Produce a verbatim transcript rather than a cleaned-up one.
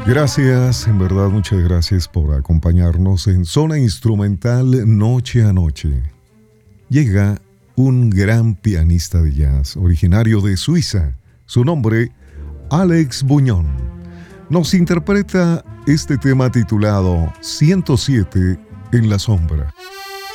Gracias, en verdad muchas gracias por acompañarnos en Zona Instrumental Noche a Noche. Llega un gran pianista de jazz, originario de Suiza. Su nombre, Alex Buñón. Nos interpreta este tema titulado ciento siete en la sombra.